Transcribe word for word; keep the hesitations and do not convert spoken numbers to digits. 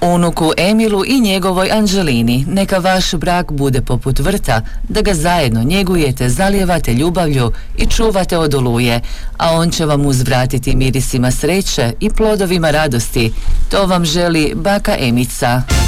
Unuku Emilu i njegovoj Anđelini neka vaš brak bude poput vrta, da ga zajedno njegujete, zalijevate ljubavlju i čuvate od oluje, a on će vam uzvratiti mirisima sreće i plodovima radosti. To vam želi baka Emica.